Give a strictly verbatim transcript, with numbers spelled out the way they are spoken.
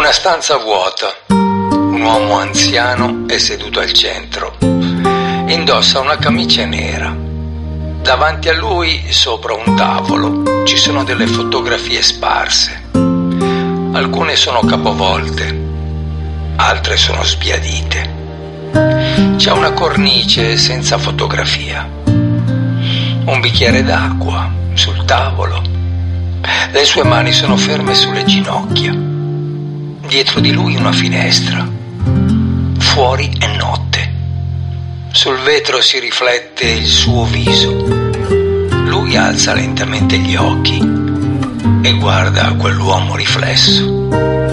Una stanza vuota, un uomo anziano è seduto al centro, indossa una camicia nera. Davanti a lui, sopra un tavolo, ci sono delle fotografie sparse. Alcune sono capovolte, altre sono sbiadite. C'è una cornice senza fotografia, un bicchiere d'acqua sul tavolo. Le sue mani sono ferme sulle ginocchia. Dietro di lui una finestra. Fuori è notte. Sul vetro si riflette il suo viso. Lui alza lentamente gli occhi e guarda quell'uomo riflesso.